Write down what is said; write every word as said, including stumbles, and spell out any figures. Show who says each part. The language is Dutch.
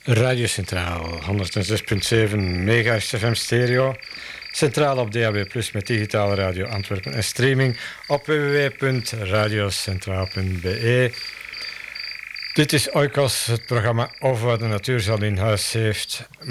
Speaker 1: Radio Centraal, honderdzes punt zeven megahertz F M stereo. Centraal op D A B plus, met digitale radio Antwerpen en streaming op w w w punt radiocentraal punt b e. Dit is Oikos, het programma over wat de natuur zal in huis heeft.